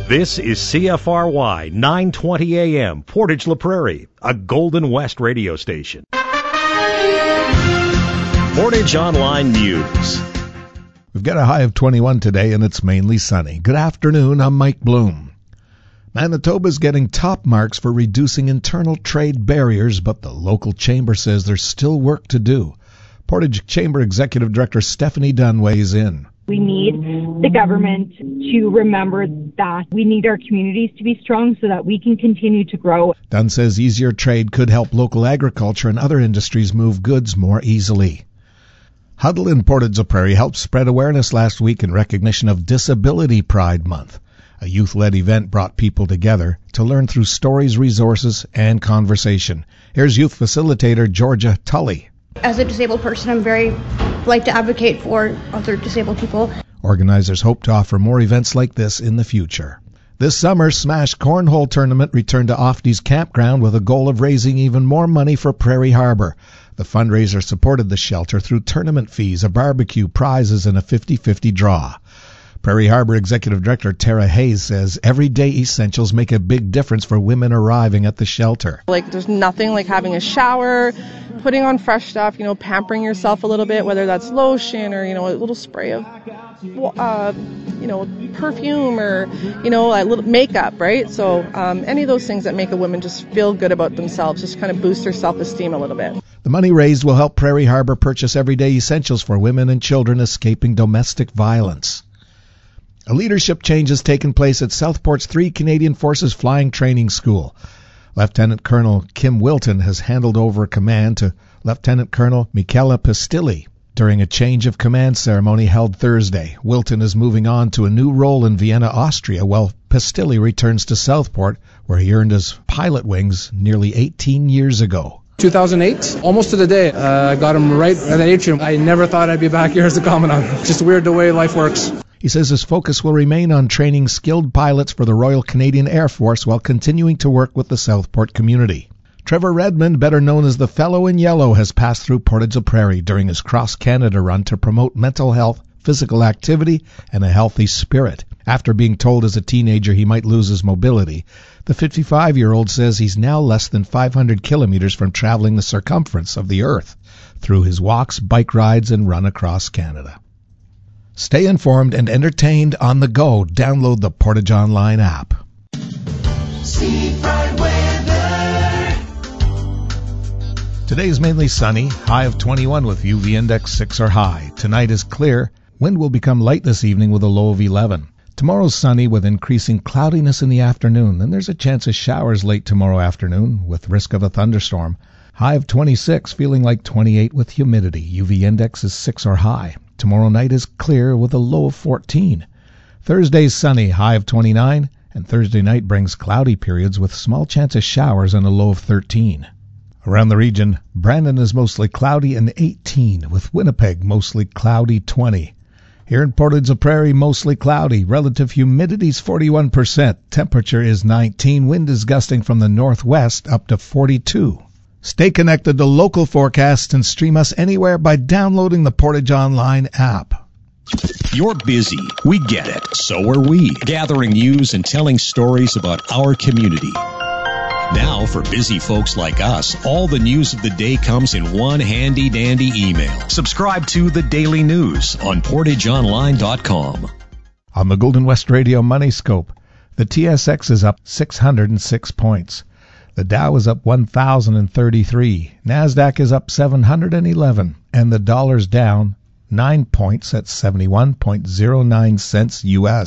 This is CFRY 920 AM, Portage La Prairie, a Golden West radio station. Portage Online News. We've got a high of 21 today, and it's mainly sunny. Good afternoon, I'm Mike Bloom. Manitoba's getting top marks for reducing internal trade barriers, but the local chamber says there's still work to do. Portage Chamber Executive Director Stephanie Dunn weighs in. We need the government to remember that we need our communities to be strong so that we can continue to grow. Dunn says easier trade could help local agriculture and other industries move goods more easily. Huddle in Portage La Prairie helped spread awareness last week in recognition of Disability Pride Month. A youth-led event brought people together to learn through stories, resources, and conversation. Here's youth facilitator Georgia Tully. As a disabled person, I'm very like to advocate for other disabled people. Organizers hope to offer more events like this in the future. This summer, Smash Cornhole Tournament returned to Ofty's Campground with a goal of raising even more money for Prairie Harbor. The fundraiser supported the shelter through tournament fees, a barbecue, prizes, and a 50-50 draw. Prairie Harbor Executive Director Tara Hayes says everyday essentials make a big difference for women arriving at the shelter. There's nothing like having a shower, putting on fresh stuff, pampering yourself a little bit, whether that's lotion or, a little spray of, perfume or, a little makeup, right? So any of those things that make a woman just feel good about themselves, just kind of boost their self-esteem a little bit. The money raised will help Prairie Harbor purchase everyday essentials for women and children escaping domestic violence. A leadership change has taken place at Southport's 3 Canadian Forces Flying Training School. Lieutenant Colonel Kim Wilton has handed over command to Lieutenant Colonel Michela Pistilli during a change of command ceremony held Thursday. Wilton is moving on to a new role in Vienna, Austria, while Pistilli returns to Southport, where he earned his pilot wings nearly 18 years ago. 2008, almost to the day, I got him right at the atrium. I never thought I'd be back here as a commandant. Just weird the way life works. He says his focus will remain on training skilled pilots for the Royal Canadian Air Force while continuing to work with the Southport community. Trevor Redmond, better known as the Fellow in Yellow, has passed through Portage La Prairie during his cross-Canada run to promote mental health, physical activity, and a healthy spirit. After being told as a teenager he might lose his mobility, the 55-year-old says he's now less than 500 kilometers from traveling the circumference of the Earth through his walks, bike rides, and run across Canada. Stay informed and entertained on the go. Download the Portage Online app. Seafront weather. Today is mainly sunny, high of 21 with UV index 6 or high. Tonight is clear. Wind will become light this evening with a low of 11. Tomorrow's sunny with increasing cloudiness in the afternoon. Then there's a chance of showers late tomorrow afternoon with risk of a thunderstorm. High of 26, feeling like 28 with humidity. UV index is 6 or high. Tomorrow night is clear with a low of 14. Thursday's sunny, high of 29, and Thursday night brings cloudy periods with small chance of showers and a low of 13. Around the region, Brandon is mostly cloudy and 18, with Winnipeg mostly cloudy 20. Here in Portage La Prairie, mostly cloudy. Relative humidity is 41%. Temperature is 19. Wind is gusting from the northwest up to 42. Stay connected to local forecasts and stream us anywhere by downloading the Portage Online app. You're busy. We get it. So are we. Gathering news and telling stories about our community. Now, for busy folks like us, all the news of the day comes in one handy-dandy email. Subscribe to The Daily News on PortageOnline.com. On the Golden West Radio Money Scope, the TSX is up 606 points. The Dow is up 1,033. NASDAQ is up 711. And the dollar's down 9 points at 71.09 cents U.S.